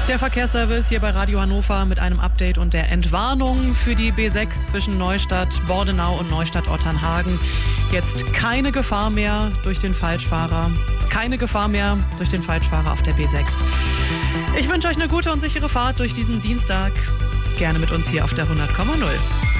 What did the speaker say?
Der Verkehrsservice hier bei Radio Hannover mit einem Update und der Entwarnung für die B6 zwischen Neustadt, Bordenau und Neustadt-Otternhagen. Jetzt keine Gefahr mehr durch den Falschfahrer. Keine Gefahr mehr durch den Falschfahrer auf der B6. Ich wünsche euch eine gute und sichere Fahrt durch diesen Dienstag. Gerne mit uns hier auf der 100,0.